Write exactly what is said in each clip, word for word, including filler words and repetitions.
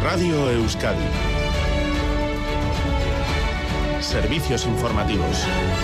Radio Euskadi. Servicios informativos.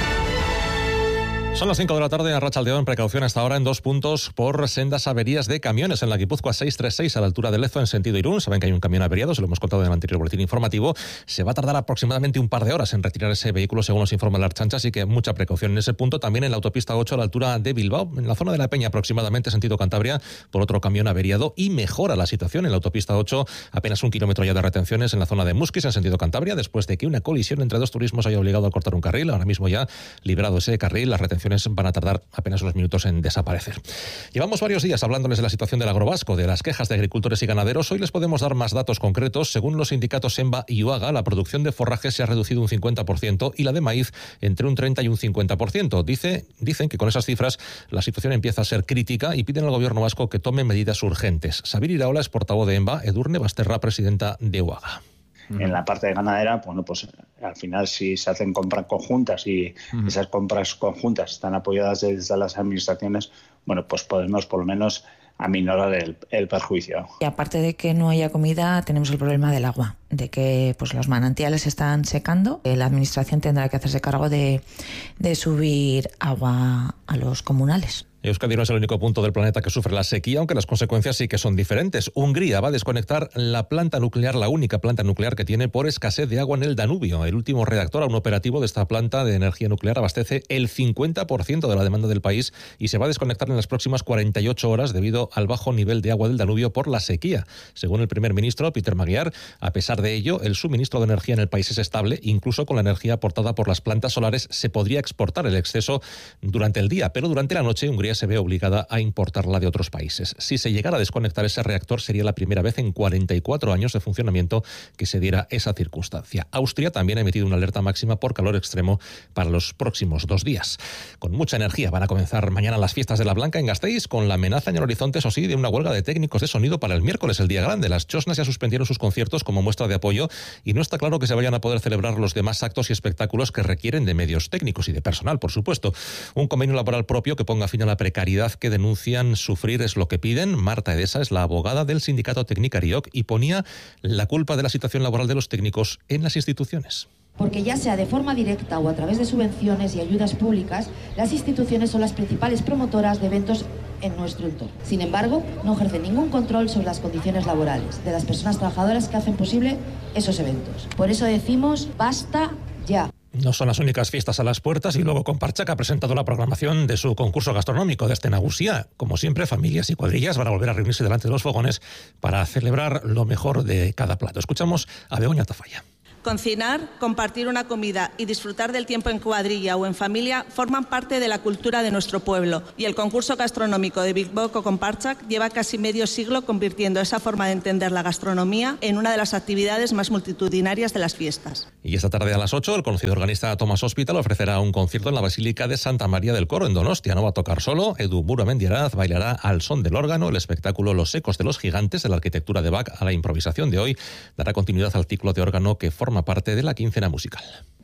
Son las cinco de la tarde, a Arratsaldeón, precaución hasta ahora en dos puntos por sendas averías de camiones en la Guipúzcoa seiscientos treinta y seis a la altura de Lezo en sentido Irún. Saben que hay un camión averiado, se lo hemos contado en el anterior boletín informativo. Se va a tardar aproximadamente un par de horas en retirar ese vehículo, según nos informa la Ertzaintza, así que mucha precaución en ese punto. También en la autopista ocho a la altura de Bilbao, en la zona de La Peña aproximadamente, sentido Cantabria, por otro camión averiado, y mejora la situación en la autopista ocho, apenas un kilómetro ya de retenciones en la zona de Musquis en sentido Cantabria, después de que una colisión entre dos turismos haya obligado a cortar un carril. Ahora mismo ya liberado ese carril, las retenciones van a tardar apenas unos minutos en desaparecer. Llevamos varios días hablándoles de la situación del agrovasco, de las quejas de agricultores y ganaderos. Hoy les podemos dar más datos concretos. Según los sindicatos SEMBA y UAGA, la producción de forraje se ha reducido un cincuenta por ciento y la de maíz entre un treinta y un cincuenta por ciento. Dice, dicen que con esas cifras la situación empieza a ser crítica y piden al gobierno vasco que tome medidas urgentes. Sabir Iraola es portavoz de EMBA, Edurne Basterra, presidenta de UAGA. En la parte de ganadera, bueno, pues al final si se hacen compras conjuntas y uh-huh. esas compras conjuntas están apoyadas desde las administraciones, bueno, pues podemos por lo menos aminorar el, el perjuicio. Y aparte de que no haya comida, tenemos el problema del agua, de que pues los manantiales están secando. La administración tendrá que hacerse cargo de, de subir agua a los comunales. Euskadi no es el único punto del planeta que sufre la sequía, aunque las consecuencias sí que son diferentes. Hungría va a desconectar la planta nuclear, la única planta nuclear que tiene, por escasez de agua en el Danubio. El último reactor aún operativo de esta planta de energía nuclear abastece el cincuenta por ciento de la demanda del país y se va a desconectar en las próximas cuarenta y ocho horas debido al bajo nivel de agua del Danubio por la sequía. Según el primer ministro, Peter Magyar, a pesar de ello, el suministro de energía en el país es estable. Incluso con la energía aportada por las plantas solares se podría exportar el exceso durante el día, pero durante la noche Hungría se ve obligada a importarla de otros países. Si se llegara a desconectar ese reactor, sería la primera vez en cuarenta y cuatro años de funcionamiento que se diera esa circunstancia. Austria también ha emitido una alerta máxima por calor extremo para los próximos dos días. Con mucha energía van a comenzar mañana las fiestas de la Blanca en Gasteiz, con la amenaza en el horizonte, eso sí, de una huelga de técnicos de sonido para el miércoles, el día grande. Las Chosnas ya suspendieron sus conciertos como muestra de apoyo y no está claro que se vayan a poder celebrar los demás actos y espectáculos que requieren de medios técnicos y de personal, por supuesto. Un convenio laboral propio que ponga fin a la precariedad que denuncian sufrir es lo que piden. Marta Edesa es la abogada del sindicato Tecnicarioc y ponía la culpa de la situación laboral de los técnicos en las instituciones. Porque ya sea de forma directa o a través de subvenciones y ayudas públicas, las instituciones son las principales promotoras de eventos en nuestro entorno. Sin embargo, no ejercen ningún control sobre las condiciones laborales de las personas trabajadoras que hacen posible esos eventos. Por eso decimos, basta ya. No son las únicas fiestas a las puertas y luego Konpartsak ha presentado la programación de su concurso gastronómico de este Nagusia. Como siempre, familias y cuadrillas van a volver a reunirse delante de los fogones para celebrar lo mejor de cada plato. Escuchamos a Begoña Tafalla. Cocinar, compartir una comida y disfrutar del tiempo en cuadrilla o en familia forman parte de la cultura de nuestro pueblo y el concurso gastronómico de Bilboko Konpartsak lleva casi medio siglo convirtiendo esa forma de entender la gastronomía en una de las actividades más multitudinarias de las fiestas. Y esta tarde a las ocho el conocido organista Thomas Hospital ofrecerá un concierto en la Basílica de Santa María del Coro en Donostia. No va a tocar solo, Edu Buramendiaraz bailará al son del órgano. El espectáculo Los ecos de los gigantes de la arquitectura de Bach a la improvisación de hoy dará continuidad al ciclo de órgano que forma parte de la quincena musical.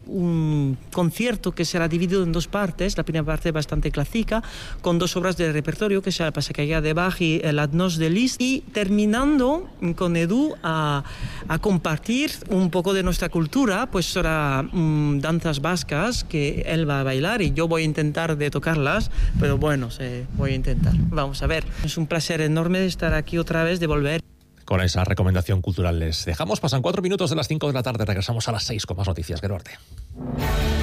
Un concierto que será dividido en dos partes, la primera parte bastante clásica, con dos obras de repertorio, que será la Pasacalla de Bach y el Adnos de Liszt, y terminando con Edu a, a compartir un poco de nuestra cultura, pues será um, danzas vascas que él va a bailar y yo voy a intentar de tocarlas, pero bueno, se, voy a intentar. Vamos a ver, es un placer enorme de estar aquí otra vez, de volver. Con esa recomendación cultural les dejamos. Pasan cuatro minutos de las cinco de la tarde. Regresamos a las seis con más noticias. Geruarte.